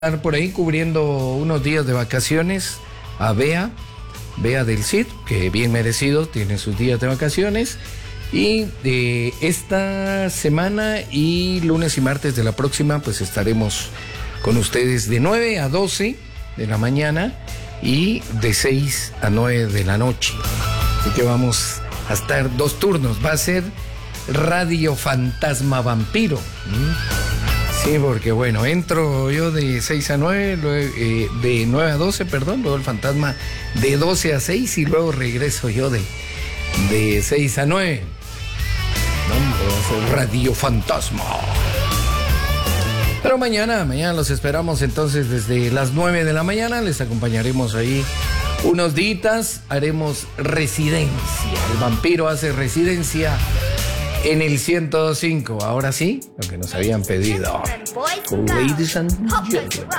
estar por ahí cubriendo unos días de vacaciones a Bea del Cid, que bien merecido, tiene sus días de vacaciones. Y esta semana y lunes y martes de la próxima, pues estaremos con ustedes de 9 a 12 de la mañana y de 6 a 9 de la noche. Así que vamos a estar 2 turnos. Va a ser Radio Fantasma Vampiro. Sí, porque bueno, entro yo de 6 a 9, de 9 a 12, perdón, luego el fantasma de 12 a 6 y luego regreso yo de 6 a 9. Radio Fantasma. Pero mañana los esperamos entonces desde las 9 de la mañana, les acompañaremos ahí unos días, haremos residencia. El vampiro hace residencia en el 102.5. Ahora sí, lo que nos habían pedido. Ladies and gentlemen.